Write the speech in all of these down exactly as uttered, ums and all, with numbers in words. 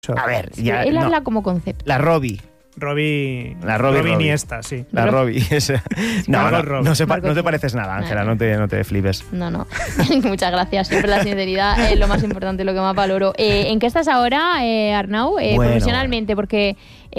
A ver, Sí, ya, él no. habla como concepto. La Robbie. Robbie, La Robbie, Robbie Robbie. Iniesta, sí. La Pero- Robbie. esa. No, Margot no, Robbie. no, se pa- Margot no te Robbie. pareces nada, Ángela, Nada. no te, no te flipes. No, no. Muchas gracias. Siempre la sinceridad es lo más importante, lo que más valoro. Eh, ¿En qué estás ahora, eh, Arnau? Eh, Bueno. Profesionalmente, porque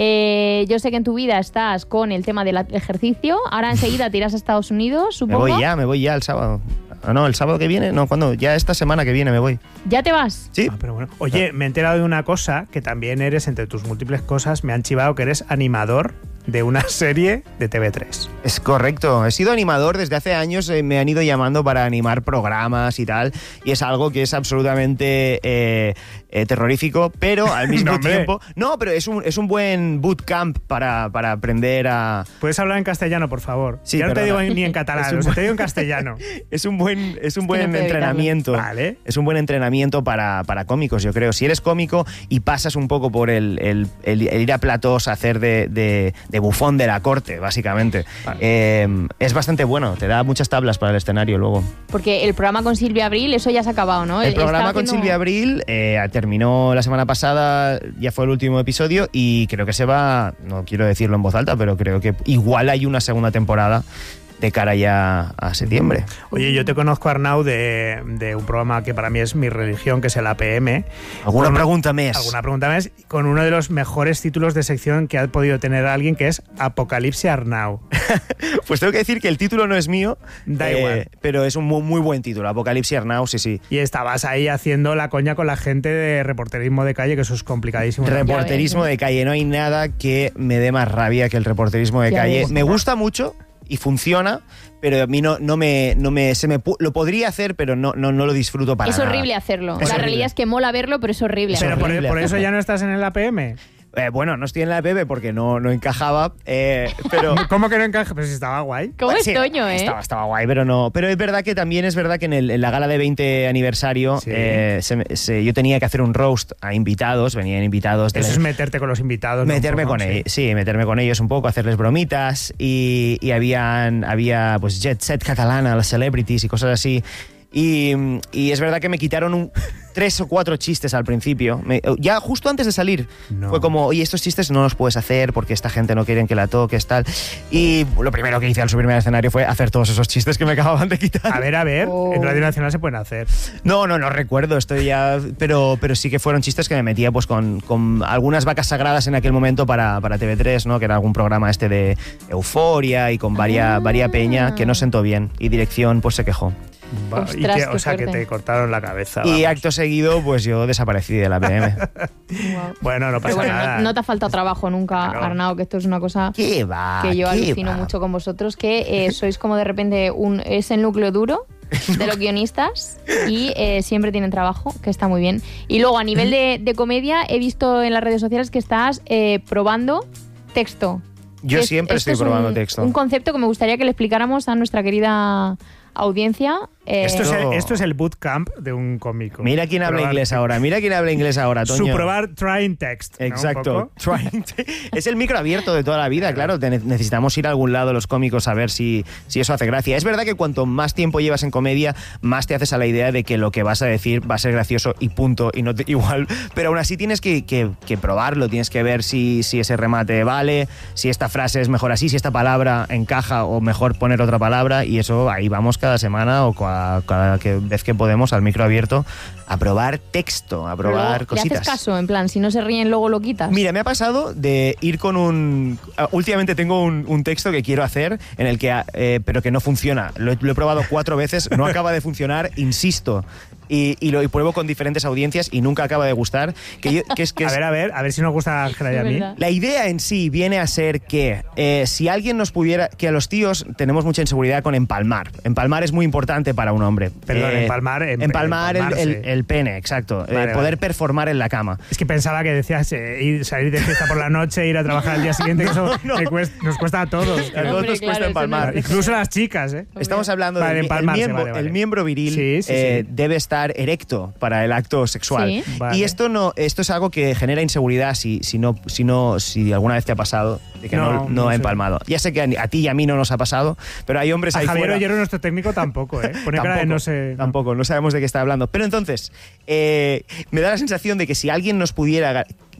eh, yo sé que en tu vida estás con el tema del ejercicio. Ahora enseguida te irás a Estados Unidos, Me supongo. voy ya, me voy ya el sábado. Ah, no, el sábado que viene, no, ¿cuándo? Ya esta semana que viene me voy. ¿Ya te vas? Sí. Ah, pero bueno. Oye, me he enterado de una cosa, que también eres, entre tus múltiples cosas, me han chivado que eres animador de una serie de T V tres. Es correcto, he sido animador desde hace años, eh, me han ido llamando para animar programas y tal, y es algo que es absolutamente eh, eh, terrorífico, pero al mismo No, hombre. tiempo... No, pero es un, es un buen bootcamp para, para aprender a... ¿Puedes hablar en castellano, por favor? Sí, ya no te perdona. digo ni en Es catalán, un o sea, buen- te digo en castellano. Es un buen, es un que buen no puedo entrenamiento. Vale. Es un buen entrenamiento para, para cómicos, yo creo. Si eres cómico y pasas un poco por el, el- el- el ir a platós a hacer de, de- de bufón de la corte, básicamente, Vale. eh, es bastante bueno. Te da muchas tablas para el escenario luego. Porque el programa con Silvia Abril, eso ya se ha acabado, ¿no? El Estaba programa con haciendo- Silvia Abril eh, terminó la semana pasada, ya fue el último episodio y creo que se va, no quiero decirlo en voz alta, pero creo que igual hay una segunda temporada de cara ya a septiembre. Oye, yo te conozco, Arnau, de, de un programa que para mí es mi religión, que es el A P M. ¿Alguna Con- pregunta más? Alguna pregunta más, con uno de los mejores títulos de sección que ha podido tener alguien, que es Apocalipsis Arnau. Pues tengo que decir que el título no es mío, Da eh, igual. pero es un muy, muy buen título. Apocalipsis Arnau, sí, sí. Y estabas ahí haciendo la coña con la gente de reporterismo de calle, que eso es complicadísimo. Reporterismo ves, ¿eh? de calle. No hay nada que me dé más rabia que el reporterismo de Ya calle. ves. Me gusta mucho y funciona, pero a mí no, no me, no me, se me pu- lo podría hacer, pero no, no, no lo disfruto para Es nada. horrible hacerlo. Es la horrible. realidad es que mola verlo, pero es horrible. Pero por, horrible. por eso ya no estás en el A P M. Eh, bueno, no estoy en la P B porque no, no encajaba, eh, pero... ¿Cómo que no encaja? Pero si estaba guay. ¿Cómo es Sí, Toño, eh? Estaba, estaba guay, pero no. Pero es verdad que también es verdad que en, el- en la gala de veinte aniversario Sí. eh, se me- se- yo tenía que hacer un roast a invitados, venían invitados de Eso la- es meterte con los invitados. ¿no? meterme Un poco, con sí. ellos, sí, meterme con ellos un poco, hacerles bromitas y, y habían, había pues jet set catalana, las celebrities y cosas así. Y, y es verdad que me quitaron un, tres o cuatro chistes al principio. Me- ya justo antes de salir No. fue como, oye, estos chistes no los puedes hacer porque esta gente no quiere que la toques, tal. Y lo primero que hice al subirme al escenario fue hacer todos esos chistes que me acababan de quitar. A ver, a ver, Oh. en Radio Nacional se pueden hacer. No, no, no recuerdo, estoy ya. Pero, pero sí que fueron chistes que me metía pues con, con algunas vacas sagradas en aquel momento para, para T V tres, ¿no? Que era algún programa este de Euforia y con varia, Ah. varia peña que no sentó bien. Y dirección pues se quejó. Va, y Ostras, que- qué o sea, que fuerte. te cortaron la cabeza. Y vamos. acto seguido, pues yo desaparecí de la P M. Guau. Bueno, no Pero pasa bueno, nada. no, no te ha faltado trabajo nunca, Claro. Arnau, que esto es una cosa ¿Qué va? que yo ¿Qué alucino va? mucho con vosotros, que eh, sois como de repente un es el núcleo duro de los guionistas y eh, siempre tienen trabajo, que está muy bien. Y luego a nivel de, de comedia he visto en las redes sociales que estás eh, probando texto. Yo Es- siempre esto estoy es un- probando texto. Un concepto que me gustaría que le explicáramos a nuestra querida audiencia. eh, Esto, es Esto- el, esto es el bootcamp de un cómico. Mira quién habla Probar- inglés ahora, mira quién habla inglés ahora, Toño. Su probar trying text. ¿no? Un Exacto. poco. Trying to- Es el micro abierto de toda la vida, claro. Te ne- necesitamos ir a algún lado los cómicos a ver si, si eso hace gracia. Es verdad que cuanto más tiempo llevas en comedia, más te haces a la idea de que lo que vas a decir va a ser gracioso y punto. Y no te- igual. Pero aún así tienes que, que- que probarlo, tienes que ver si, si ese remate vale, si esta frase es mejor así, si esta palabra encaja o mejor poner otra palabra. Y eso ahí vamos cada semana o cua- cada que- vez que podemos al micro abierto a probar texto, a pero luego, probar ¿le cositas. haces caso? En plan, si no se ríen, luego lo quitas. Mira, me ha pasado de ir con un... ah, Últimamente tengo un, un texto que quiero hacer, en el que, ah, eh, pero que no funciona. Lo he, lo he probado cuatro veces, no acaba de funcionar, insisto. Y, y lo y pruebo con diferentes audiencias y nunca acaba de gustar. Que, yo- que es, que A es- ver, a ver, a ver si nos gusta a Ángela y a Es mí. verdad. la idea en sí viene a ser que eh, si alguien nos pudiera... Que a los tíos tenemos mucha inseguridad con empalmar. Empalmar es muy importante para un hombre. Perdón, Eh, empalmar, em- empalmar el, el- empalmarse. el pene, exacto. Eh, Vale, poder vale. performar en la cama. Es que pensaba que decías eh, ir, salir de fiesta por la noche, ir a trabajar al día siguiente, que eso no. me cuest- nos cuesta a todos. A todos Hombre, nos claro, cuesta eso no empalmar. es- Incluso a las chicas, ¿eh? Estamos hablando Vale, del el empalmarse, miembro, vale, vale. el miembro viril Sí, sí, eh, sí. debe estar erecto para el acto sexual. Sí. Vale. Y esto no, esto es algo que genera inseguridad si, si no, si no, si alguna vez te ha pasado de que no, No, no, no ha sé. empalmado. Ya sé que a, a ti y a mí no nos ha pasado, pero hay hombres A ahí Javier fuera. Ollero, nuestro técnico, tampoco, ¿eh? Pone cara de Tampoco, no sé. Tampoco, no sabemos de qué está hablando. Pero entonces, eh, me da la sensación de que si alguien nos pudiera